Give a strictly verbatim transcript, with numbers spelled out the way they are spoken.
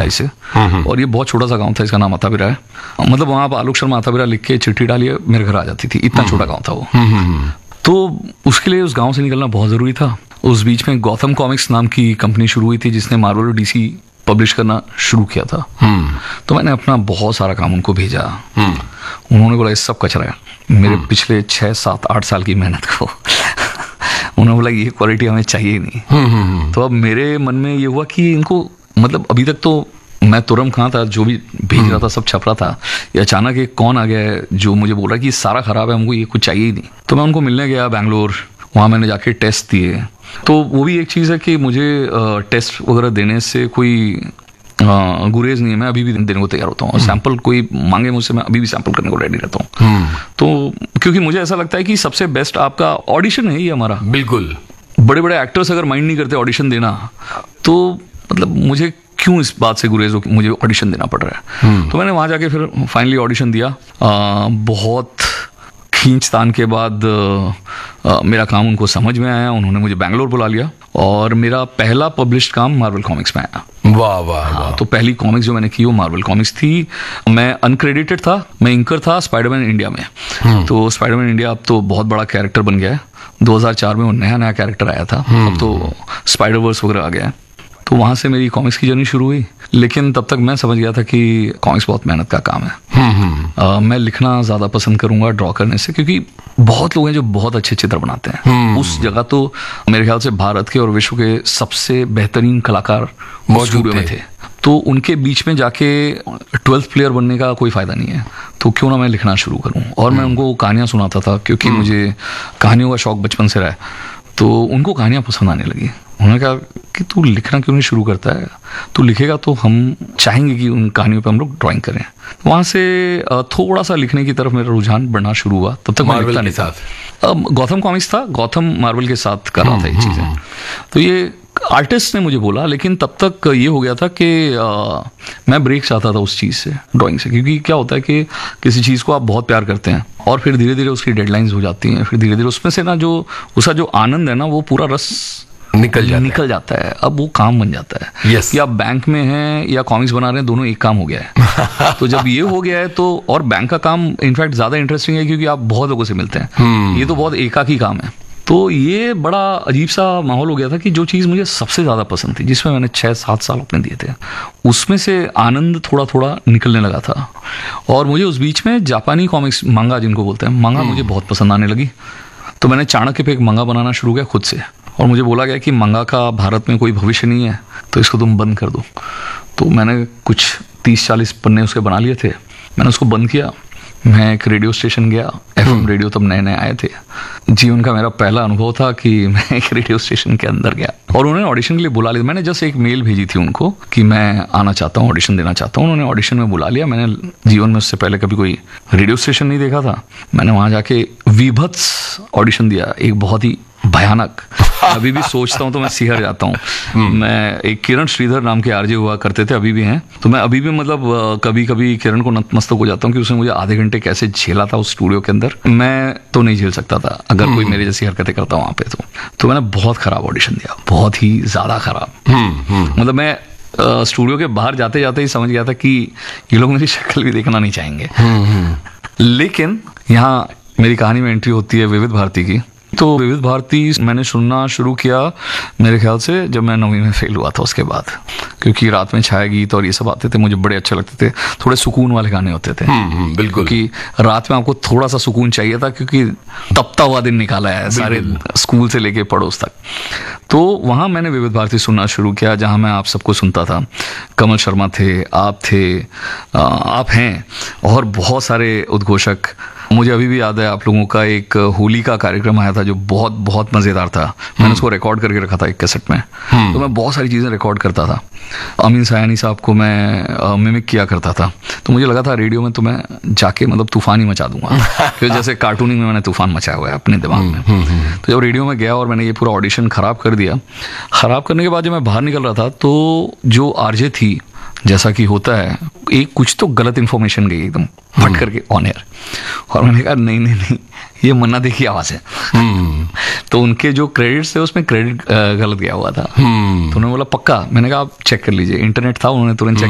भिलाई से, और ये बहुत छोटा सा गांव था, इसका नाम अताबिरा है। मतलब वहाँ आप आलोक शर्मा अताबिरा लिख के चिट्ठी डालिए मेरे घर आ जाती थी, इतना छोटा गाँव था वो। तो उसके लिए उस गाँव से निकलना बहुत ज़रूरी था। उस बीच में गौतम कॉमिक्स नाम की कंपनी शुरू हुई थी जिसने मार्वल और डीसी पब्लिश करना शुरू किया था। तो मैंने अपना बहुत सारा काम उनको भेजा। उन्होंने बोला ये सब कचरा है, मेरे पिछले छः सात आठ साल की मेहनत को उन्होंने बोला ये क्वालिटी हमें चाहिए नहीं। तो अब मेरे मन में ये हुआ कि इनको, मतलब अभी तक तो मैं तुरम कहाँ था, जो भी भेज रहा था सब छप रहा था, ये अचानक एक कौन आ गया है जो मुझे बोल रहा है कि सारा खराब है, हमको ये कुछ चाहिए ही नहीं। तो मैं उनको मिलने गया बैंगलोर, वहाँ मैंने जाके टेस्ट दिए। तो वो भी एक चीज़ है कि मुझे टेस्ट वगैरह देने से कोई आ, गुरेज नहीं है, मैं अभी भी देने को तैयार होता हूँ। और सैंपल कोई मांगे मुझसे, मैं अभी भी सैंपल करने को रेडी रहता हूँ। तो क्योंकि मुझे ऐसा लगता है कि सबसे बेस्ट आपका ऑडिशन है ये हमारा। बिल्कुल। बड़े बड़े एक्टर्स अगर माइंड नहीं करते ऑडिशन देना, तो मतलब मुझे क्यों इस बात से गुरेज हो, मुझे ऑडिशन देना पड़ रहा है। तो मैंने वहाँ जाके फिर फाइनली ऑडिशन दिया। आ, बहुत खींचतान के बाद आ, मेरा काम उनको समझ में आया, उन्होंने मुझे बैंगलोर बुला लिया और मेरा पहला पब्लिश्ड काम मार्वल कॉमिक्स में आया। वाह वाह वाह। तो पहली कॉमिक्स जो मैंने की वो मार्वल कॉमिक्स थी। मैं अनक्रेडिटेड था, मैं इंकर था स्पाइडरमैन इंडिया में। तो स्पाइडरमैन इंडिया अब तो बहुत बड़ा कैरेक्टर बन गया है। दो हज़ार चार में वो नया नया कैरेक्टर आया था, अब तो स्पाइडर वर्स वगैरह आ गया है। तो वहाँ से मेरी कॉमिक्स की जर्नी शुरू हुई। लेकिन तब तक मैं समझ गया था कि कॉमिक्स बहुत मेहनत का काम है। आ, मैं लिखना ज़्यादा पसंद करूँगा ड्रॉ करने से, क्योंकि बहुत लोग हैं जो बहुत अच्छे चित्र बनाते हैं। उस जगह तो मेरे ख्याल से भारत के और विश्व के सबसे बेहतरीन कलाकार मौजूद में थे। तो उनके बीच में जाके ट्वेल्थ प्लेयर बनने का कोई फ़ायदा नहीं है। तो क्यों ना मैं लिखना शुरू करूँ। और मैं उनको कहानियाँ सुनाता था, क्योंकि मुझे कहानियों का शौक बचपन से रहा है। तो उनको कहानियाँ पसंद आने लगी। उन्होंने कहा कि तू लिखना क्यों नहीं शुरू करता है, तू लिखेगा तो हम चाहेंगे कि उन कहानियों पे हम लोग ड्राइंग करें। वहाँ से थोड़ा सा लिखने की तरफ मेरा रुझान बढ़ना शुरू हुआ। तब तक मार्वल के साथ गौतम कॉमिक्स था, गौतम मार्वल के साथ कर रहा था ये चीज़ें। तो ये आर्टिस्ट ने मुझे बोला, लेकिन तब तक ये हो गया था कि आ, मैं ब्रेक चाहता था उस चीज़ से, ड्राइंग से। क्योंकि क्या होता है कि किसी चीज़ को आप बहुत प्यार करते हैं और फिर धीरे धीरे उसकी डेडलाइंस हो जाती हैं, फिर धीरे धीरे उसमें से ना जो उसका जो आनंद है ना, वो पूरा रस निकल जाता निकल जाता है। अब वो काम बन जाता है। yes. कि आप बैंक में हैं या कॉमिक्स बना रहे हैं, दोनों एक काम हो गया है। तो जब ये हो गया है तो, और बैंक का काम इनफैक्ट ज़्यादा इंटरेस्टिंग है क्योंकि आप बहुत लोगों से मिलते हैं। hmm. ये तो बहुत एकाकी काम है। तो ये बड़ा अजीब सा माहौल हो गया था कि जो चीज़ मुझे सबसे ज़्यादा पसंद थी, जिसमें मैंने छः सात साल अपने दिए थे, उसमें से आनंद थोड़ा थोड़ा निकलने लगा था। और मुझे उस बीच में जापानी कॉमिक्स, मांगा जिनको बोलते हैं, मांगा मुझे बहुत पसंद आने लगी। तो मैंने चाणक्य पे एक मांगा बनाना शुरू किया खुद से। और मुझे बोला गया कि मांगा का भारत में कोई भविष्य नहीं है, तो इसको तुम बंद कर दो। तो मैंने कुछ तीस चालीस पन्ने उसके बना लिए थे, मैंने उसको बंद किया। मैं एक रेडियो स्टेशन गया, एफएम रेडियो तब नए नए आए थे। जीवन का मेरा पहला अनुभव था कि मैं एक रेडियो स्टेशन के अंदर गया और उन्होंने ऑडिशन के लिए बुला लिया। मैंने जस्ट एक मेल भेजी थी उनको कि मैं आना चाहता हूँ, ऑडिशन देना चाहता हूँ। उन्होंने ऑडिशन में बुला लिया। मैंने जीवन में उससे पहले कभी कोई रेडियो स्टेशन नहीं देखा था। मैंने वहाँ जाके विभत्स ऑडिशन दिया, एक बहुत ही भयानक। अभी भी सोचता हूँ तो मैं सिहर जाता हूँ। मैं एक किरण श्रीधर नाम के आरजे हुआ करते थे, अभी भी हैं। तो मैं अभी भी मतलब कभी कभी किरण को नतमस्तक हो जाता हूँ कि उसने मुझे आधे घंटे कैसे झेला था उस स्टूडियो के अंदर। मैं तो नहीं झेल सकता था अगर कोई मेरे जैसी हरकतें करता वहाँ पे। तो तो मैंने बहुत खराब ऑडिशन दिया, बहुत ही ज़्यादा खराब। मतलब मैं स्टूडियो के बाहर जाते जाते ही समझ गया था कि ये लोग मेरी शक्ल भी देखना नहीं चाहेंगे। लेकिन यहाँ मेरी कहानी में एंट्री होती है विविध भारती की। तो विविध भारती मैंने सुनना शुरू किया मेरे ख्याल से जब मैं नौवीं में फेल हुआ था उसके बाद, क्योंकि रात में छाया गीत और ये सब आते थे, मुझे बड़े अच्छे लगते थे। थोड़े सुकून वाले गाने होते थे। बिल्कुल। क्योंकि रात में आपको थोड़ा सा सुकून चाहिए था, क्योंकि तपता हुआ दिन निकाला है सारे स्कूल से लेके पड़ोस तक। तो वहाँ मैंने विविध भारती सुनना शुरू किया, जहाँ मैं आप सबको सुनता था। कमल शर्मा थे, आप थे, आप हैं, और बहुत सारे उद्घोषक। मुझे अभी भी याद है आप लोगों का एक होली का कार्यक्रम आया था जो बहुत बहुत मज़ेदार था। मैंने उसको रिकॉर्ड करके रखा था एक कैसेट में। तो मैं बहुत सारी चीज़ें रिकॉर्ड करता था। अमीन सयानी साहब को मैं मिमिक किया करता था। तो मुझे लगा था रेडियो में तो मैं जाके मतलब तूफान ही मचा दूंगा, क्योंकि जैसे कार्टूनिंग में मैंने तूफान मचाया हुआ है अपने दिमाग में। तो जब रेडियो में गया और मैंने ये पूरा ऑडिशन ख़राब कर दिया, ख़राब करने के बाद जब मैं बाहर निकल रहा था तो जो आरजे थी, जैसा कि होता है, एक कुछ तो गलत इन्फॉर्मेशन गई एकदम फट करके ऑन एयर। और मैंने कहा नहीं नहीं नहीं, ये मन्ना दी की आवाज़ है। तो उनके जो क्रेडिट्स थे उसमें क्रेडिट गलत गया हुआ था। तो उन्होंने बोला पक्का? मैंने कहा आप चेक कर लीजिए। इंटरनेट था, उन्होंने तुरंत चेक